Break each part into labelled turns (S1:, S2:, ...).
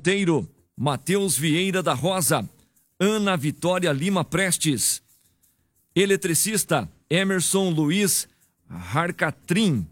S1: Monteiro, Matheus Vieira da Rosa, Ana Vitória Lima Prestes. Eletricista, Emerson Luiz Harcatrim.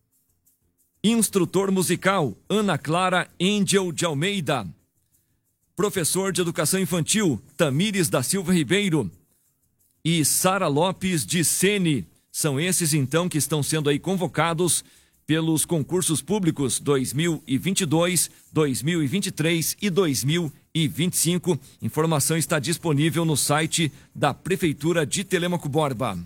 S1: Instrutor musical, Ana Clara Angel de Almeida. Professor de Educação Infantil, Tamires da Silva Ribeiro e Sara Lopes de Sene. São esses, então, que estão sendo aí convocados pelos concursos públicos 2022, 2023 e 2025. Informação está disponível no site da Prefeitura de Telêmaco Borba.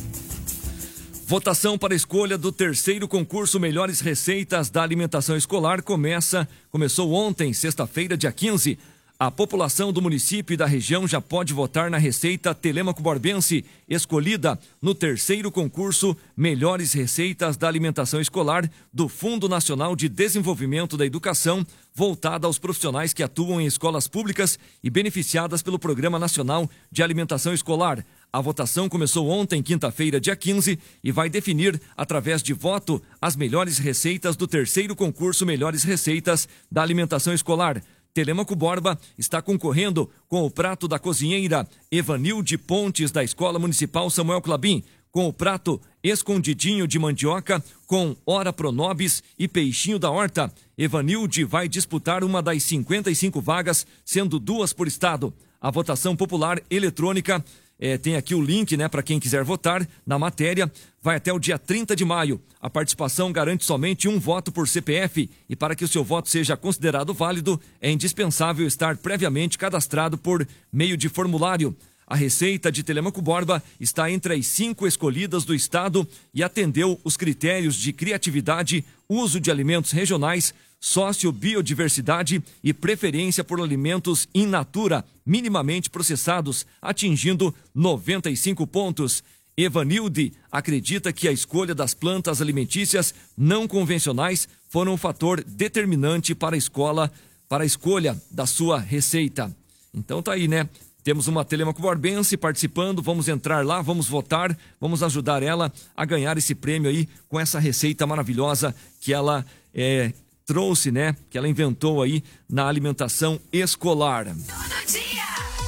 S1: Votação para a escolha do terceiro concurso Melhores Receitas da Alimentação Escolar começou ontem, sexta-feira, dia 15. A população do município e da região já pode votar na receita Telêmaco Borbense, escolhida no terceiro concurso Melhores Receitas da Alimentação Escolar do Fundo Nacional de Desenvolvimento da Educação, voltada aos profissionais que atuam em escolas públicas e beneficiadas pelo Programa Nacional de Alimentação Escolar. A votação começou ontem, quinta-feira, dia 15, e vai definir, através de voto, as melhores receitas do terceiro concurso Melhores Receitas da Alimentação Escolar. Telêmaco Borba está concorrendo com o prato da cozinheira Evanilde Pontes, da Escola Municipal Samuel Clabin, com o prato escondidinho de mandioca, com ora pronobis e peixinho da horta. Evanilde vai disputar uma das 55 vagas, sendo 2 por estado. A votação popular eletrônica tem aqui o link, para quem quiser votar na matéria, vai até o dia 30 de maio. A participação garante somente 1 voto por CPF e para que o seu voto seja considerado válido, é indispensável estar previamente cadastrado por meio de formulário. A receita de Telêmaco Borba está entre as 5 escolhidas do estado e atendeu os critérios de criatividade, uso de alimentos regionais, sociobiodiversidade e preferência por alimentos in natura, minimamente processados, atingindo 95 pontos. Evanilde acredita que a escolha das plantas alimentícias não convencionais foram um fator determinante para a escolha da sua receita. Então tá aí, Temos uma Telêmaco Borbense participando, vamos entrar lá, vamos votar, vamos ajudar ela a ganhar esse prêmio aí com essa receita maravilhosa que ela trouxe, que ela inventou aí na alimentação escolar.
S2: Todo dia.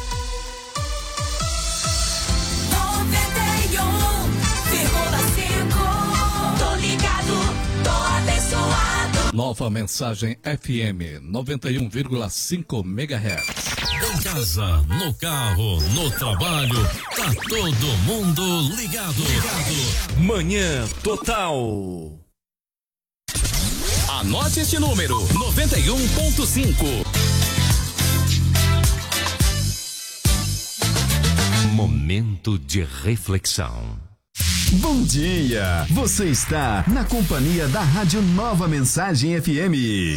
S2: 91,5. Tô ligado, tô abençoado.
S3: Nova Mensagem FM 91,5 MHz.
S4: Em casa, no carro, no trabalho, tá todo mundo ligado.
S1: Manhã Total.
S4: Anote este número: 91,5.
S5: Momento de reflexão.
S6: Bom dia! Você está na companhia da Rádio Nova Mensagem FM.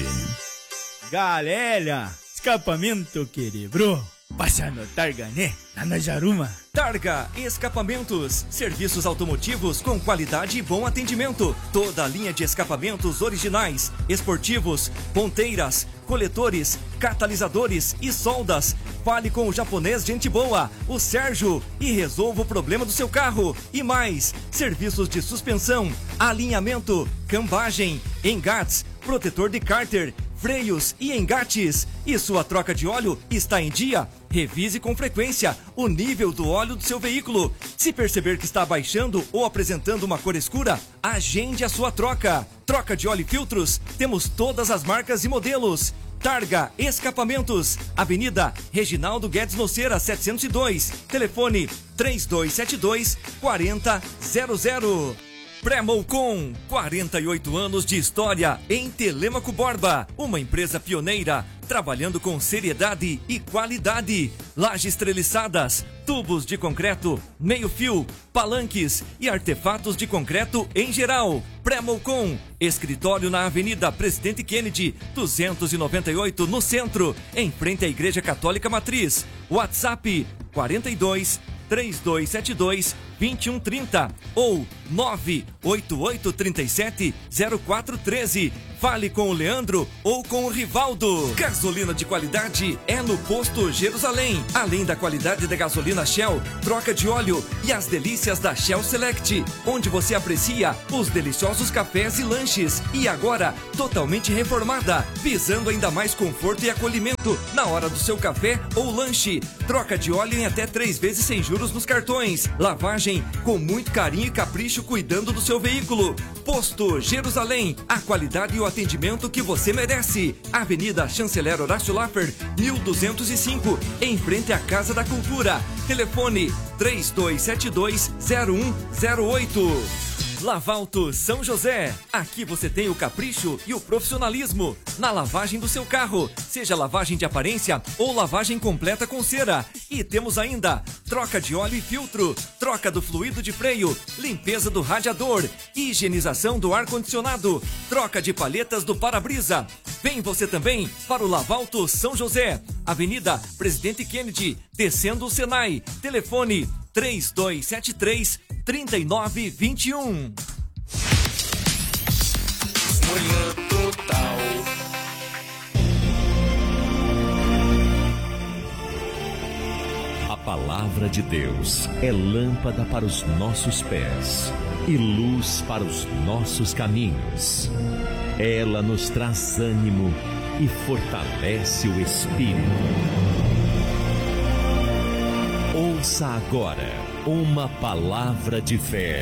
S7: Galera, escapamento quebrou. Passa no Targa, lá na Jaruma.
S1: Targa Escapamentos, serviços automotivos com qualidade e bom atendimento. Toda a linha de escapamentos originais, esportivos, ponteiras, coletores, catalisadores e soldas. Fale com o japonês gente boa, o Sérgio, e resolva o problema do seu carro. E mais, serviços de suspensão, alinhamento, cambagem, engates, protetor de cárter, freios e engates. E sua troca de óleo está em dia? Revise com frequência o nível do óleo do seu veículo. Se perceber que está baixando ou apresentando uma cor escura, agende a sua troca. Troca de óleo e filtros, temos todas as marcas e modelos. Targa Escapamentos, Avenida Reginaldo Guedes Noceira, 702. Telefone 3272-4000. Pré-Moucom, 48 anos de história em Telêmaco Borba, uma empresa pioneira, trabalhando com seriedade e qualidade. Lajes treliçadas, tubos de concreto, meio-fio, palanques e artefatos de concreto em geral. Pré-Moucom, escritório na Avenida Presidente Kennedy, 298 no centro, em frente à Igreja Católica Matriz. WhatsApp 42 3272 2130 ou 988370413. Fale com o Leandro ou com o Rivaldo. Gasolina de qualidade é no Posto Jerusalém. Além da qualidade da gasolina Shell, troca de óleo e as delícias da Shell Select, onde você aprecia os deliciosos cafés e lanches. E agora, totalmente reformada, visando ainda mais conforto e acolhimento na hora do seu café ou lanche. Troca de óleo em até 3 vezes sem juros nos cartões. Lavagem com muito carinho e capricho cuidando do seu veículo. Posto Jerusalém, a qualidade e o atendimento que você merece. Avenida Chanceler Horácio Laffer, 1205, em frente à Casa da Cultura. Telefone 3272-0108. Lavalto São José. Aqui você tem o capricho e o profissionalismo na lavagem do seu carro, seja lavagem de aparência ou lavagem completa com cera. E temos ainda troca de óleo e filtro, troca do fluido de freio, limpeza do radiador, higienização do ar-condicionado, troca de palhetas do para-brisa. Vem você também para o Lavalto São José, Avenida Presidente Kennedy, descendo o Senai. Telefone 3273-3921.
S8: Manhã Total.
S5: A palavra de Deus é lâmpada para os nossos pés e luz para os nossos caminhos. Ela nos traz ânimo e fortalece o espírito. Ouça agora uma palavra de fé.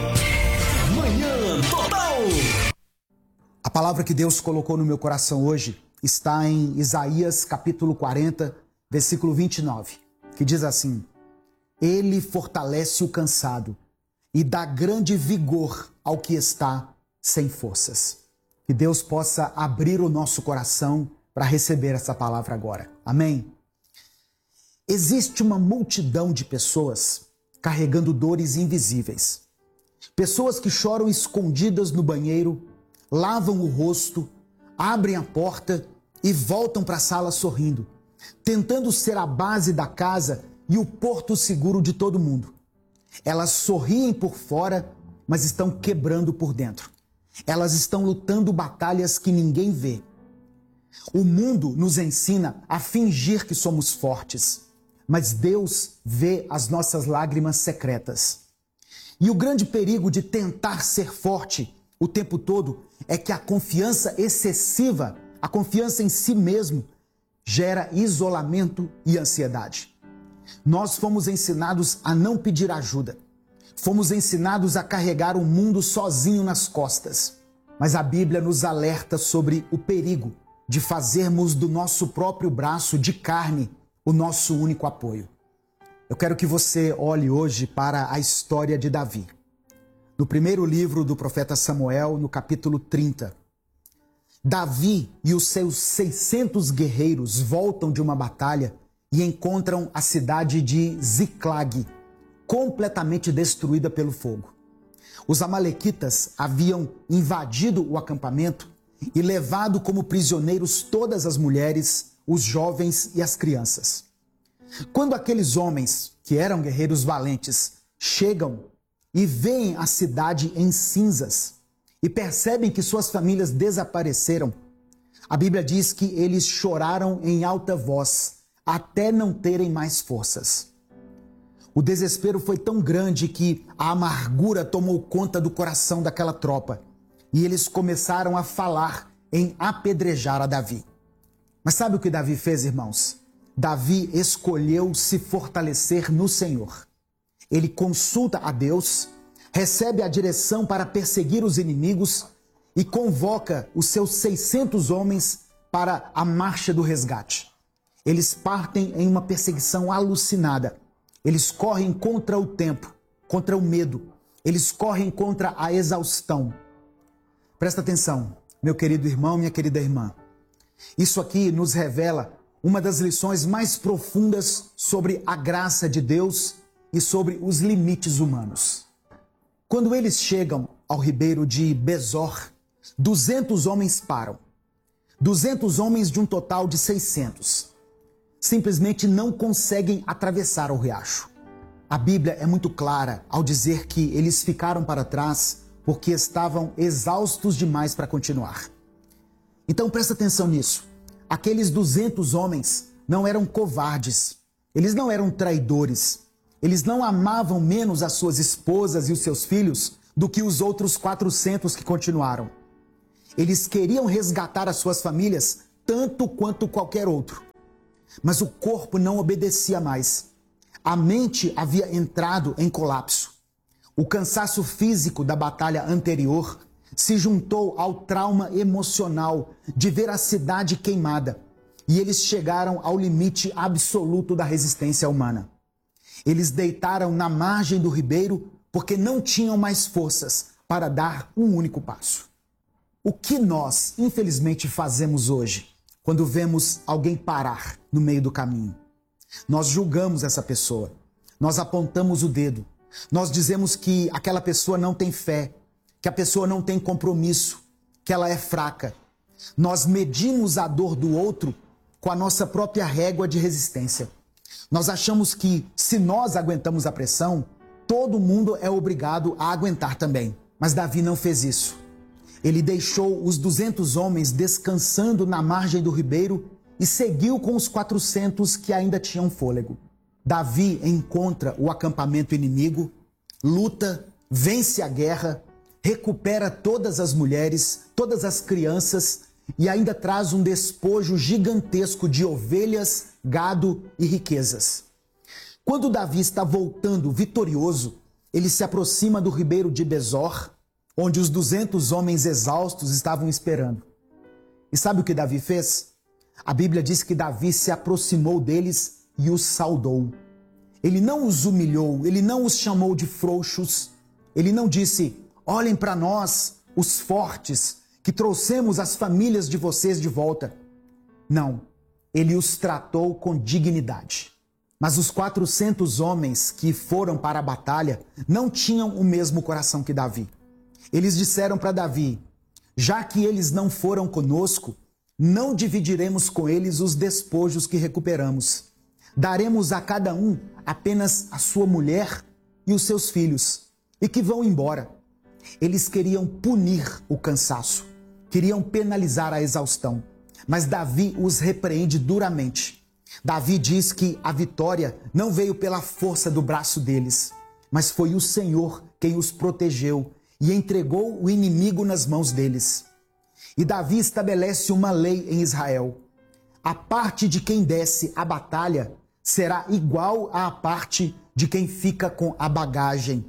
S5: Manhã Total.
S9: A palavra que Deus colocou no meu coração hoje está em Isaías capítulo 40, versículo 29, que diz assim: Ele fortalece o cansado e dá grande vigor ao que está sem forças. Que Deus possa abrir o nosso coração para receber essa palavra agora. Amém? Existe uma multidão de pessoas carregando dores invisíveis. Pessoas que choram escondidas no banheiro, lavam o rosto, abrem a porta e voltam para a sala sorrindo, tentando ser a base da casa e o porto seguro de todo mundo. Elas sorriem por fora, mas estão quebrando por dentro. Elas estão lutando batalhas que ninguém vê. O mundo nos ensina a fingir que somos fortes, mas Deus vê as nossas lágrimas secretas. E o grande perigo de tentar ser forte o tempo todo é que a confiança excessiva, a confiança em si mesmo, gera isolamento e ansiedade. Nós fomos ensinados a não pedir ajuda. Fomos ensinados a carregar o mundo sozinho nas costas. Mas a Bíblia nos alerta sobre o perigo de fazermos do nosso próprio braço de carne o nosso único apoio. Eu quero que você olhe hoje para a história de Davi. No primeiro livro do profeta Samuel, no capítulo 30, Davi e os seus 600 guerreiros voltam de uma batalha e encontram a cidade de Ziclag, completamente destruída pelo fogo. Os amalequitas haviam invadido o acampamento e levado como prisioneiros todas as mulheres, os jovens e as crianças. Quando aqueles homens, que eram guerreiros valentes, chegam e veem a cidade em cinzas e percebem que suas famílias desapareceram, a Bíblia diz que eles choraram em alta voz até não terem mais forças. O desespero foi tão grande que a amargura tomou conta do coração daquela tropa e eles começaram a falar em apedrejar a Davi. Mas sabe o que Davi fez, irmãos? Davi escolheu se fortalecer no Senhor. Ele consulta a Deus, recebe a direção para perseguir os inimigos e convoca os seus 600 homens para a marcha do resgate. Eles partem em uma perseguição alucinada. Eles correm contra o tempo, contra o medo. Eles correm contra a exaustão. Presta atenção, meu querido irmão, minha querida irmã. Isso aqui nos revela uma das lições mais profundas sobre a graça de Deus e sobre os limites humanos. Quando eles chegam ao ribeiro de Besor, 200 homens param. 200 homens de um total de 600. Simplesmente não conseguem atravessar o riacho. A Bíblia é muito clara ao dizer que eles ficaram para trás porque estavam exaustos demais para continuar. Então presta atenção nisso. Aqueles 200 homens não eram covardes, eles não eram traidores, eles não amavam menos as suas esposas e os seus filhos do que os outros 400 que continuaram. Eles queriam resgatar as suas famílias tanto quanto qualquer outro. Mas o corpo não obedecia mais. A mente havia entrado em colapso. O cansaço físico da batalha anterior se juntou ao trauma emocional de ver a cidade queimada, e eles chegaram ao limite absoluto da resistência humana. Eles deitaram na margem do ribeiro porque não tinham mais forças para dar um único passo. O que nós, infelizmente, fazemos hoje quando vemos alguém parar no meio do caminho? Nós julgamos essa pessoa, nós apontamos o dedo, nós dizemos que aquela pessoa não tem fé, que a pessoa não tem compromisso, que ela é fraca. Nós medimos a dor do outro com a nossa própria régua de resistência. Nós achamos que se nós aguentamos a pressão, todo mundo é obrigado a aguentar também. Mas Davi não fez isso. Ele deixou os 200 homens descansando na margem do ribeiro e seguiu com os 400 que ainda tinham fôlego. Davi encontra o acampamento inimigo, luta, vence a guerra, recupera todas as mulheres, todas as crianças e ainda traz um despojo gigantesco de ovelhas, gado e riquezas. Quando Davi está voltando vitorioso, ele se aproxima do ribeiro de Besor, onde os 200 homens exaustos estavam esperando. E sabe o que Davi fez? A Bíblia diz que Davi se aproximou deles e os saudou. Ele não os humilhou, ele não os chamou de frouxos, ele não disse: olhem para nós, os fortes, que trouxemos as famílias de vocês de volta. Não, ele os tratou com dignidade. Mas os 400 homens que foram para a batalha não tinham o mesmo coração que Davi. Eles disseram para Davi: já que eles não foram conosco, não dividiremos com eles os despojos que recuperamos. Daremos a cada um apenas a sua mulher e os seus filhos, e que vão embora. Eles queriam punir o cansaço, queriam penalizar a exaustão, mas Davi os repreende duramente. Davi diz que a vitória não veio pela força do braço deles, mas foi o Senhor quem os protegeu e entregou o inimigo nas mãos deles. E Davi estabelece uma lei em Israel: a parte de quem desce à batalha será igual à parte de quem fica com a bagagem.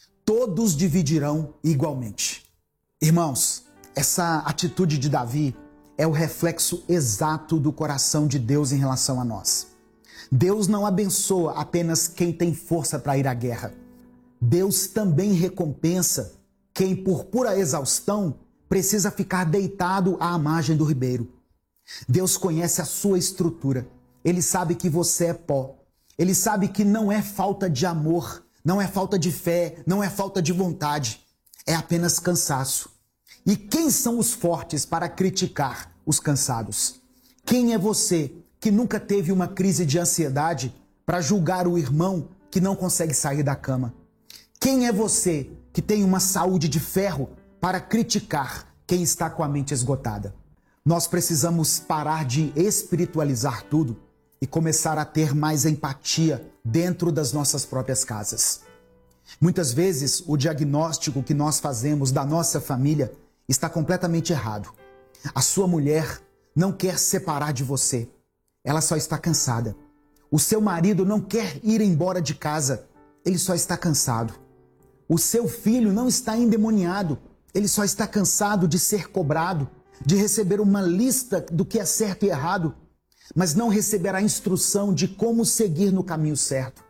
S9: Todos dividirão igualmente. Irmãos, essa atitude de Davi é o reflexo exato do coração de Deus em relação a nós. Deus não abençoa apenas quem tem força para ir à guerra. Deus também recompensa quem, por pura exaustão, precisa ficar deitado à margem do ribeiro. Deus conhece a sua estrutura. Ele sabe que você é pó. Ele sabe que não é falta de amor, não é falta de fé, não é falta de vontade. É apenas cansaço. E quem são os fortes para criticar os cansados? Quem é você que nunca teve uma crise de ansiedade para julgar o irmão que não consegue sair da cama? Quem é você que tem uma saúde de ferro para criticar quem está com a mente esgotada? Nós precisamos parar de espiritualizar tudo e começar a ter mais empatia dentro das nossas próprias casas. Muitas vezes o diagnóstico que nós fazemos da nossa família está completamente errado. A sua mulher não quer separar de você, ela só está cansada. O seu marido não quer ir embora de casa, ele só está cansado. O seu filho não está endemoniado, ele só está cansado de ser cobrado, de receber uma lista do que é certo e errado, mas não receberá instrução de como seguir no caminho certo.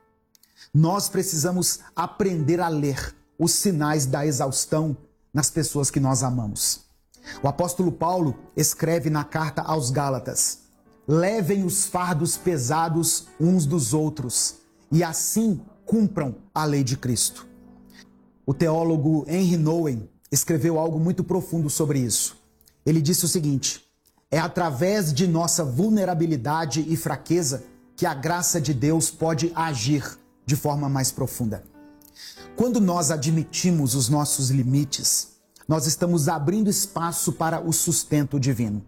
S9: Nós precisamos aprender a ler os sinais da exaustão nas pessoas que nós amamos. O apóstolo Paulo escreve na carta aos Gálatas: levem os fardos pesados uns dos outros e assim cumpram a lei de Cristo. O teólogo Henry Nouwen escreveu algo muito profundo sobre isso. Ele disse o seguinte: é através de nossa vulnerabilidade e fraqueza que a graça de Deus pode agir de forma mais profunda. Quando nós admitimos os nossos limites, nós estamos abrindo espaço para o sustento divino.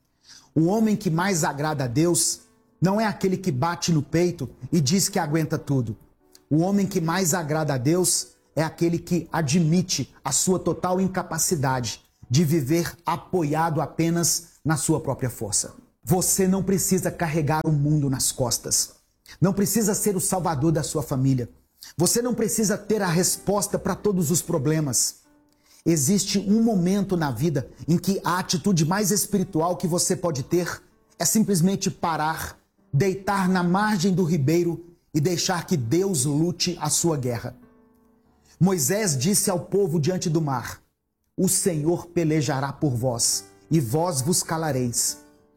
S9: O homem que mais agrada a Deus não é aquele que bate no peito e diz que aguenta tudo. O homem que mais agrada a Deus é aquele que admite a sua total incapacidade de viver apoiado apenas na sua própria força. Você não precisa carregar o mundo nas costas. Não precisa ser o salvador da sua família. Você não precisa ter a resposta para todos os problemas. Existe um momento na vida em que a atitude mais espiritual que você pode ter é simplesmente parar, deitar na margem do ribeiro e deixar que Deus lute a sua guerra. Moisés disse ao povo diante do mar: o Senhor pelejará por vós, e vós vos calareis.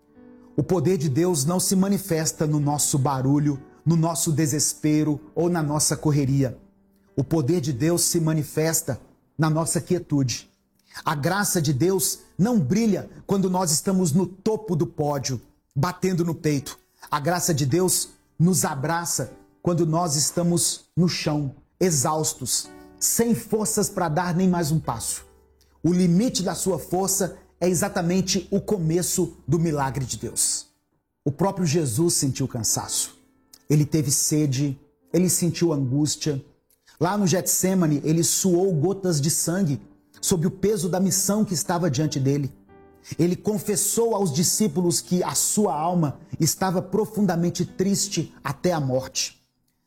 S9: O poder de Deus não se manifesta no nosso barulho, no nosso desespero ou na nossa correria. O poder de Deus se manifesta na nossa quietude. A graça de Deus não brilha quando nós estamos no topo do pódio, batendo no peito. A graça de Deus nos abraça quando nós estamos no chão, exaustos, sem forças para dar nem mais um passo. O limite da sua força é exatamente o começo do milagre de Deus. O próprio Jesus sentiu cansaço. Ele teve sede, ele sentiu angústia. Lá no Getsêmani, ele suou gotas de sangue sob o peso da missão que estava diante dele. Ele confessou aos discípulos que a sua alma estava profundamente triste até a morte.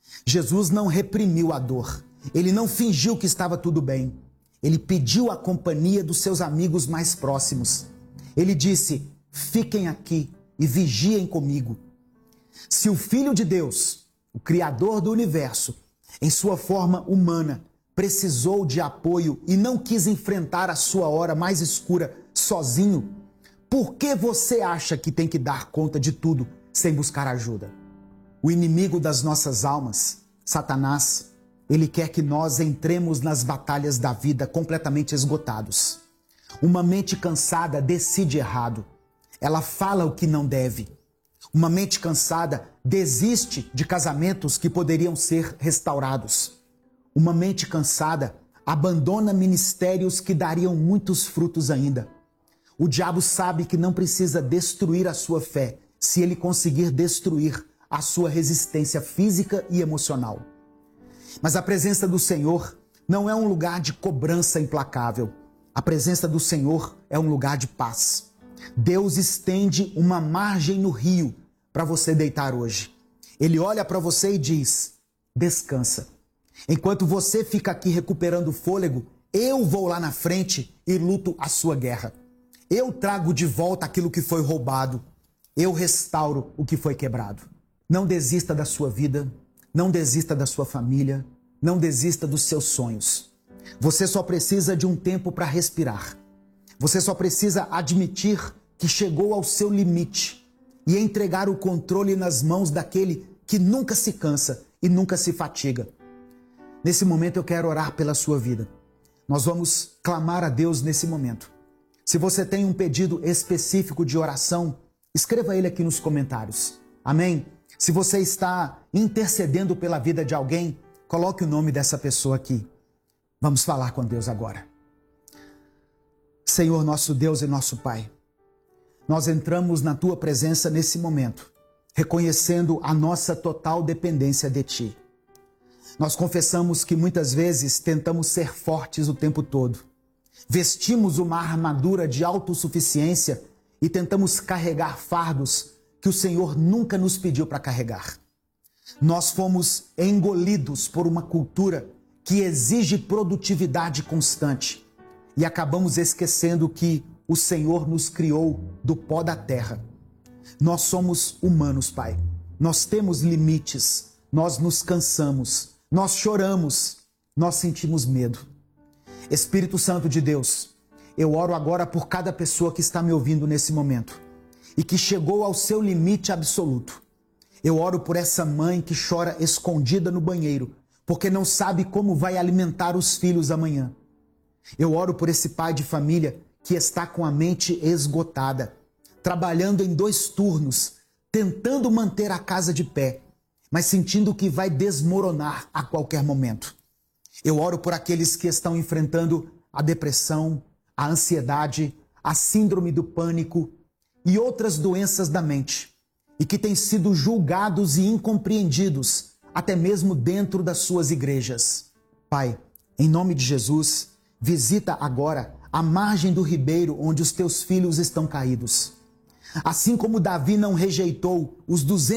S9: Jesus não reprimiu a dor. Ele não fingiu que estava tudo bem. Ele pediu a companhia dos seus amigos mais próximos. Ele disse: fiquem aqui e vigiem comigo. Se o Filho de Deus, o Criador do universo, em sua forma humana, precisou de apoio e não quis enfrentar a sua hora mais escura sozinho, por que você acha que tem que dar conta de tudo sem buscar ajuda? O inimigo das nossas almas, Satanás, ele quer que nós entremos nas batalhas da vida completamente esgotados. Uma mente cansada decide errado. Ela fala o que não deve. Uma mente cansada desiste de casamentos que poderiam ser restaurados. Uma mente cansada abandona ministérios que dariam muitos frutos ainda. O diabo sabe que não precisa destruir a sua fé se ele conseguir destruir a sua resistência física e emocional. Mas a presença do Senhor não é um lugar de cobrança implacável. A presença do Senhor é um lugar de paz. Deus estende uma margem no rio para você deitar hoje. Ele olha para você e diz: descansa. Enquanto você fica aqui recuperando o fôlego, eu vou lá na frente e luto a sua guerra. Eu trago de volta aquilo que foi roubado. Eu restauro o que foi quebrado. Não desista da sua vida. Não desista da sua família, não desista dos seus sonhos. Você só precisa de um tempo para respirar. Você só precisa admitir que chegou ao seu limite e entregar o controle nas mãos daquele que nunca se cansa e nunca se fatiga. Nesse momento eu quero orar pela sua vida. Nós vamos clamar a Deus nesse momento. Se você tem um pedido específico de oração, escreva ele aqui nos comentários. Amém? Se você está intercedendo pela vida de alguém, coloque o nome dessa pessoa aqui. Vamos falar com Deus agora. Senhor, nosso Deus e nosso Pai, nós entramos na Tua presença nesse momento, reconhecendo a nossa total dependência de Ti. Nós confessamos que muitas vezes tentamos ser fortes o tempo todo. Vestimos uma armadura de autossuficiência e tentamos carregar fardos que o Senhor nunca nos pediu para carregar. Nós fomos engolidos por uma cultura que exige produtividade constante e acabamos esquecendo que o Senhor nos criou do pó da terra. Nós somos humanos, Pai. Nós temos limites, nós nos cansamos, nós choramos, nós sentimos medo. Espírito Santo de Deus, eu oro agora por cada pessoa que está me ouvindo nesse momento e que chegou ao seu limite absoluto. Eu oro por essa mãe que chora escondida no banheiro, porque não sabe como vai alimentar os filhos amanhã. Eu oro por esse pai de família que está com a mente esgotada, trabalhando em 2 turnos, tentando manter a casa de pé, mas sentindo que vai desmoronar a qualquer momento. Eu oro por aqueles que estão enfrentando a depressão, a ansiedade, a síndrome do pânico e outras doenças da mente, e que têm sido julgados e incompreendidos, até mesmo dentro das suas igrejas. Pai, em nome de Jesus, visita agora a margem do ribeiro onde os teus filhos estão caídos. Assim como Davi não rejeitou os 200